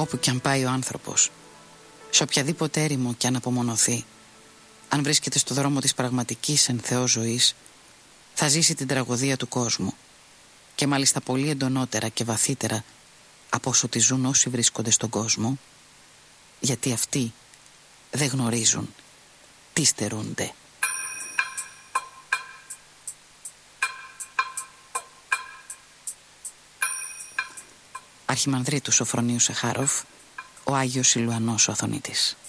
Όπου κι αν πάει ο άνθρωπος, σε οποιαδήποτε έρημο κι αν απομονωθεί, αν βρίσκεται στο δρόμο της πραγματικής εν Θεό ζωής, θα ζήσει την τραγωδία του κόσμου, και μάλιστα πολύ εντονότερα και βαθύτερα από όσο τη ζουν όσοι βρίσκονται στον κόσμο, γιατί αυτοί δεν γνωρίζουν τι στερούνται. Αρχιμανδρίτου Σοφρονίου Σεχάροφ, ο Άγιος Ηλουανός ο Αθωνίτης.